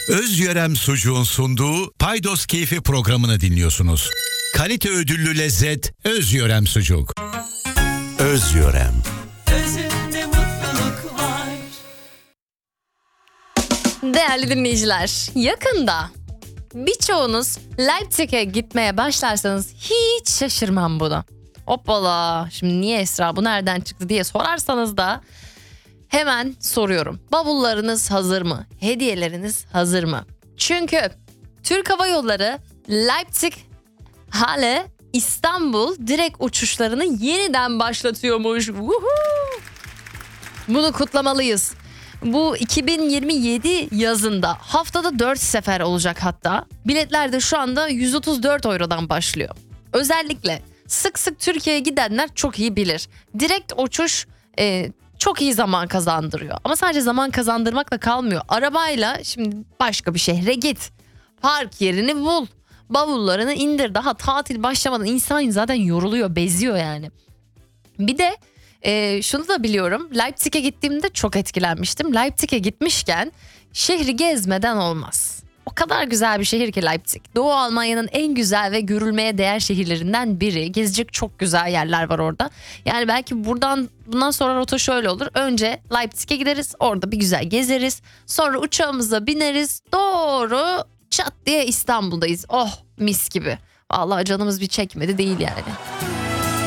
Özyörem Sucuğun sunduğu Paydos Keyfi programını dinliyorsunuz. Kalite ödüllü lezzet Özyörem Sucuk. Özyörem. Özünde mutluluk var. Değerli dinleyiciler, yakında birçoğunuz Leipzig'e gitmeye başlarsanız hiç şaşırmam buna. Hoppala, şimdi niye Esra, bu nereden çıktı diye sorarsanız da hemen soruyorum. Bavullarınız hazır mı? Hediyeleriniz hazır mı? Çünkü Türk Hava Yolları Leipzig, Halle, İstanbul direkt uçuşlarını yeniden başlatıyormuş. Woohoo! Bunu kutlamalıyız. Bu 2027 yazında haftada 4 sefer olacak hatta. Biletler de şu anda 134 eurodan başlıyor. Özellikle sık sık Türkiye'ye gidenler çok iyi bilir. Direkt uçuş çok iyi zaman kazandırıyor. Ama sadece zaman kazandırmakla kalmıyor. Arabayla şimdi başka bir şehre git. Park yerini bul. Bavullarını indir. Daha tatil başlamadan insan zaten yoruluyor, beziyor yani. Bir de şunu da biliyorum. Leipzig'e gittiğimde çok etkilenmiştim. Leipzig'e gitmişken şehri gezmeden olmaz. O kadar güzel bir şehir ki Leipzig. Doğu Almanya'nın en güzel ve görülmeye değer şehirlerinden biri. Gezecek çok güzel yerler var orada. Yani belki bundan sonra rota şöyle olur. Önce Leipzig'e gideriz. Orada bir güzel gezeriz. Sonra uçağımıza bineriz. Doğru çat diye İstanbul'dayız. Oh, mis gibi. Vallahi canımız bir çekmedi değil yani.